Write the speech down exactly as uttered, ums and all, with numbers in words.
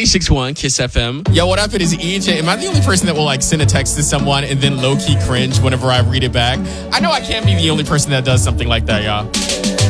six one Kiss F M. Yo, what up? It is E J. Am I the only person that will like send a text to someone and then low-key cringe whenever I read it back? I know I can't be the only person that does something like that, y'all.